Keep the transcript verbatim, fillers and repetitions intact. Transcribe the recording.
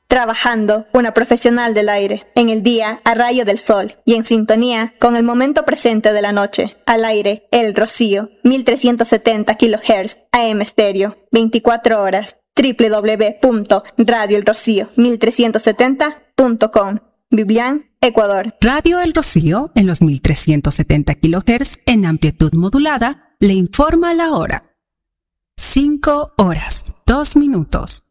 Trabajando, una profesional del aire. En el día, a rayo del sol. Y en sintonía con el momento presente de la noche. Al aire, El Rocío. mil trescientos setenta kilohertz. A M Stereo. veinticuatro horas. doble u doble u doble u punto radio el rocío mil trescientos setenta punto com. Biblián, Ecuador. Radio El Rocío, en los mil trescientos setenta kilohertz en amplitud modulada, le informa la hora. cinco horas, dos minutos.